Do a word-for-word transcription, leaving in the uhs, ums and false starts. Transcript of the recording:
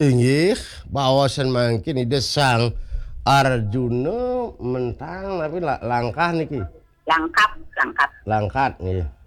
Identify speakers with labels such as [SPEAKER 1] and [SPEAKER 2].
[SPEAKER 1] Inggih bawasan mangkin ide sang Arjuna mentang tapi la, langkah niki
[SPEAKER 2] Langkap, langkap.
[SPEAKER 1] langkat nih